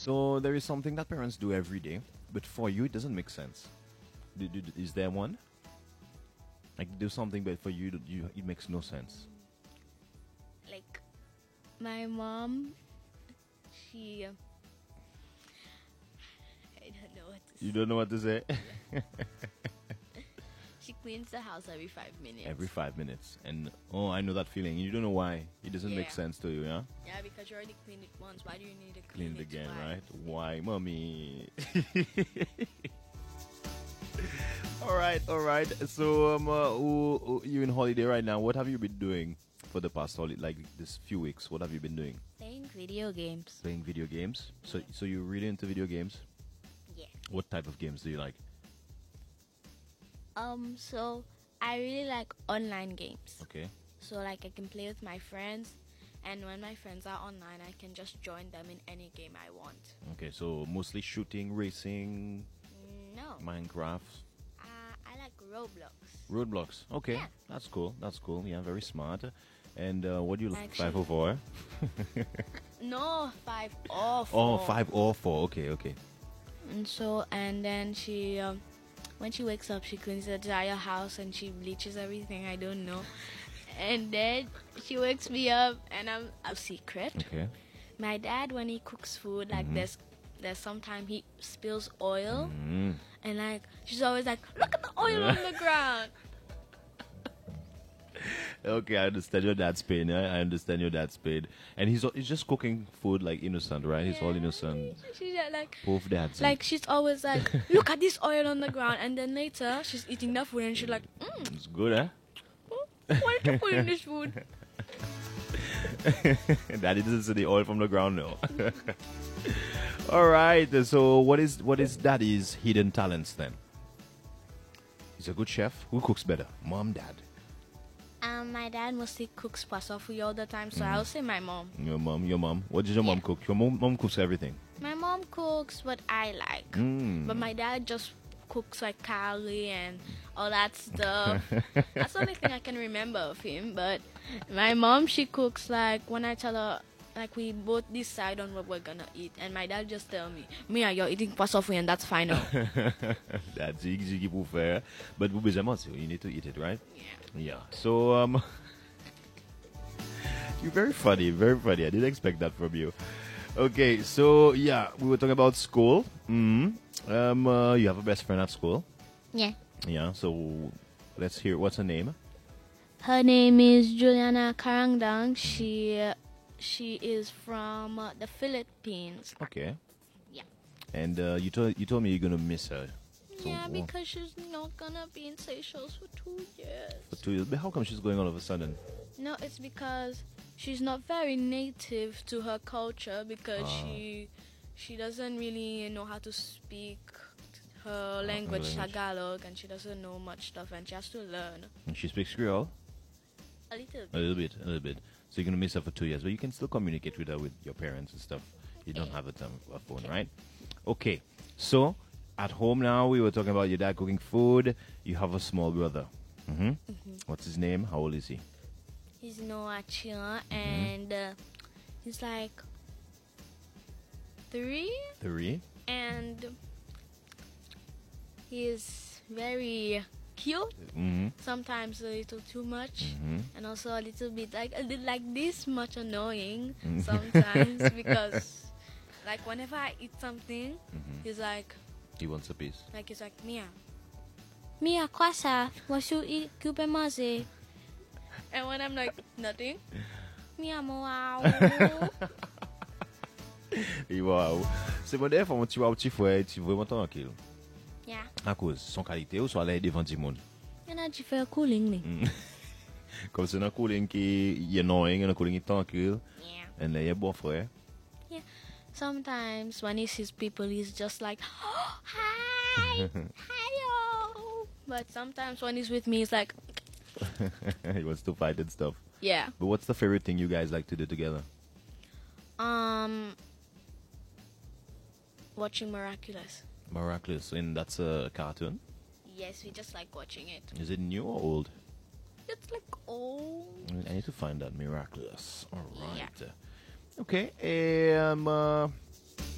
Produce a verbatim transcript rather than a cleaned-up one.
So there is something that parents do every day, but for you it doesn't make sense. Do, do, is there one? Like do something, but for you, you it makes no sense. Like my mom, she. Uh, I don't know what to say. You don't know what to say. She cleans the house every five minutes. Every five minutes, and oh, I know that feeling. You don't know why. It doesn't make Yeah. sense to you, yeah? Yeah, because you already cleaned it once. Why do you need to Clean clean, it again, twice? right? Why, mommy? all right, all right. So, um, uh, oh, oh, you're in holiday right now. What have you been doing for the past holiday, like this few weeks? What have you been doing? Playing video games. Playing video games. So, so you're really into video games? Yeah. What type of games do you like? Um. So I really like online games. Okay. So like I can play with my friends, and when my friends are online, I can just join them in any game I want. Okay. So mostly shooting, racing, No. Minecraft, Uh, I like Roblox. Roadblocks. Okay, Yeah. that's cool. That's cool. Yeah, very smart. And uh, what do you like? Actually- Five or four? No, five or Oh, four. five or four. Okay, okay. And so, and then she, um, when she wakes up, she cleans the entire house and she bleaches everything. I don't know. And then she wakes me up, and I'm a secret. Okay. My dad, when he cooks food, like Mhm. there's, there's sometimes he spills oil, Mm. and like she's always like, look at the oil on the ground. Okay, I understand your dad's pain. Yeah? I understand your dad's pain. And he's he's just cooking food like innocent, right? He's all Yeah. innocent. She's just like, Both dads. like she's always like, look at this oil on the ground, and then later she's eating the food and she's like, mm, It's good, eh? why did you put in this food? Daddy doesn't see the oil from the ground, no. All right. So, what is what is Daddy's hidden talents then? He's a good chef. Who cooks better, mom, dad? Um, my dad mostly cooks pasofui all the time, so I'll say my mom. Your mom. Your mom. What does your mom Yeah. cook? Your mom, mom cooks everything. My mom cooks what I like, Mm. but my dad just cooks like curry and all that stuff. That's the only thing I can remember of him. But my mom, she cooks like when I tell her, like we both decide on what we're gonna eat, and my dad just tell me, Mia, you're eating pasofui, and that's final. That's easy pour faire. But vous besoin manger. You need to eat it, right? Yeah. Yeah. So um, you're very funny, very funny. I didn't expect that from you. Okay, so yeah, we were talking about school. Mm. Um, uh, you have a best friend at school. Yeah. Yeah. So let's hear. What's her name? Her name is Juliana Karangdang. She uh, she is from uh, the Philippines. Okay. Yeah. And uh, you told you told me you're gonna miss her. So, Yeah, wha- because she's not gonna be in Seychelles for two years. for two years. But how come she's going all of a sudden? No, it's because she's not very native to her culture because Ah. she she doesn't really know how to speak her language, language. Tagalog, and she doesn't know much stuff, and she has to learn And she speaks Creole. a little A bit. little bit, a little bit. So you're gonna miss her for two years, but you can still communicate with her with your parents and stuff. You don't have a, time, a phone, right? Okay. So at home now, we were talking about your dad cooking food. You have a small brother. hmm What's his name? How old is he? He's Noah Chia, and uh, he's like three, Three. and he's very cute. Mm-hmm. Sometimes a little too much, Mm-hmm. and also a little bit like a little like this much annoying Mm. sometimes because like whenever I eat something, Mhm. he's like He wants a piece. like he's like Mia, Mia, kwasa, what you eat, kupe maze, and when I'm like nothing, Mia wow. Et wow. C'est bon d'ailleurs, faut tu vois petit frère, tu vraiment tranquille. Yeah, À cause son qualité ou soit aller devant du monde. and I feel cooling me. Comme c'est un cooling qui est annoying, un cooling qui est tranquille, Yeah. and là il est bon frère. Sometimes when he sees people, he's just like, oh, hi, hello. But sometimes when he's with me, he's like, He wants to fight and stuff. yeah. But what's the favorite thing you guys like to do together? Um, watching Miraculous. Miraculous, and that's a cartoon. Yes, we just like watching it. Is it new or old? It's like old. I need to find that. Miraculous. All right. Yeah. Okay. Um. Uh,